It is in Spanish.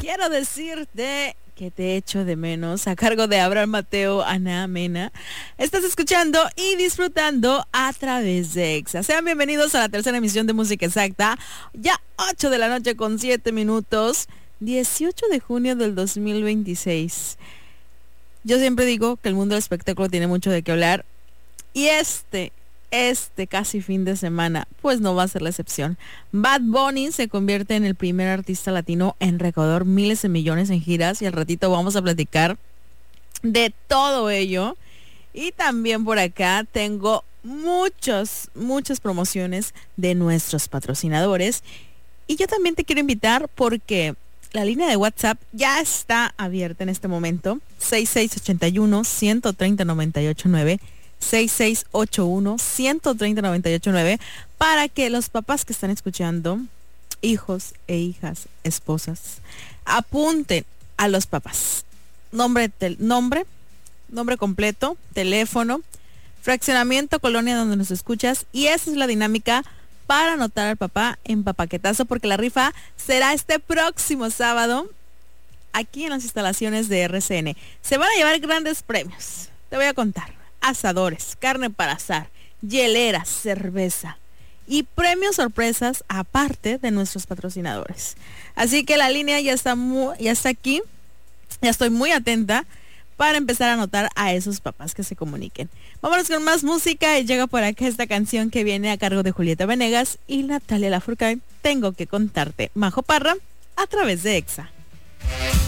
Quiero decirte que te echo de menos, a cargo de Abraham Mateo, Ana Mena. Estás escuchando y disfrutando a través de EXA. Sean bienvenidos a la tercera emisión de Música Exacta. Ya 8 de la noche con 7 minutos, 18 de junio del 2026. Yo siempre digo que el mundo del espectáculo tiene mucho de qué hablar. Y este casi fin de semana, pues no va a ser la excepción. Bad Bunny se convierte en el primer artista latino en recaudar miles de millones en giras y al ratito vamos a platicar de todo ello. Y también por acá tengo muchas promociones de nuestros patrocinadores. Y yo también te quiero invitar porque la línea de WhatsApp ya está abierta en este momento. 6681-130-989. 6681-130-989 para que los papás que están escuchando, hijos e hijas, esposas, apunten a los papás. Nombre completo, teléfono, fraccionamiento, colonia donde nos escuchas, y esa es la dinámica para anotar al papá en Papaquetazo, porque la rifa será este próximo sábado aquí en las instalaciones de RCN. Se van a llevar grandes premios, te voy a contar. Asadores, carne para asar, hieleras, cerveza y premios sorpresas aparte de nuestros patrocinadores. Así que la línea ya está aquí. Ya estoy muy atenta para empezar a anotar a esos papás que se comuniquen. Vámonos con más música y llega por acá esta canción que viene a cargo de Julieta Venegas y Natalia Lafourcade. Tengo que contarte. Majo Parra a través de EXA.